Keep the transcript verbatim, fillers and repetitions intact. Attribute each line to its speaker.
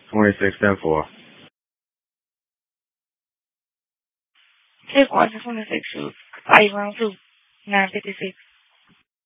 Speaker 1: twenty-six ten four.
Speaker 2: Take one to twenty-six shoot. Fight round two. nine fifty-six.